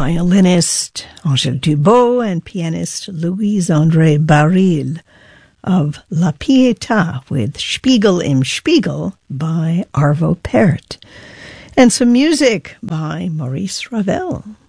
violinist Angèle Dubot and pianist Louise-André Baril of La Pietà with Spiegel im Spiegel by Arvo Pärt, and some music by Maurice Ravel.